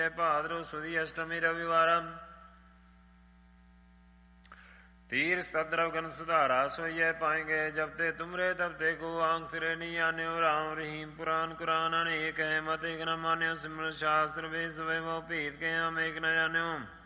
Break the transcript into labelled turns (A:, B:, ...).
A: ਭਾਦਰੋ ਸੁਦੀ ਅਸ਼ਟਮੀ ਰਵਿਵਾਰਮ तीर सद्रव गण सुधारा सोइए पाएंगे जब ते तुमरे तब ते को आंख तिरे नहीं आने राम रहीम पुराण कुरान अनेक है मत एक न मान्यो सिमर शास्त्र वेद सवे वो पीत के हम एक न जाने